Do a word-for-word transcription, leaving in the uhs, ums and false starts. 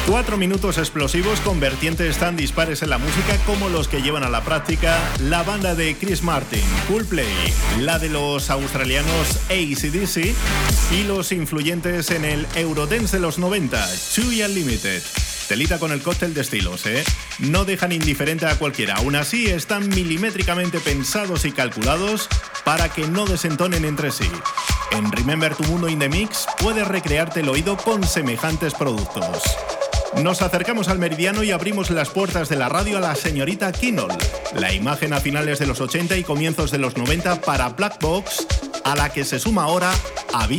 Cuatro minutos explosivos con vertientes tan dispares en la música como los que llevan a la práctica la banda de Chris Martin, Coldplay, la de los australianos A C D C y los influyentes en el Eurodance de los noventa, Chewy Unlimited. Telita con el cóctel de estilos, ¿eh? No dejan indiferente a cualquiera. Aún así, están milimétricamente pensados y calculados para que no desentonen entre sí. En Remember Tu Mundo in the Mix puedes recrearte el oído con semejantes productos. Nos acercamos al meridiano y abrimos las puertas de la radio a la señorita Kinnell, la imagen a finales de los ochenta y comienzos de los noventa para Black Box, a la que se suma ahora a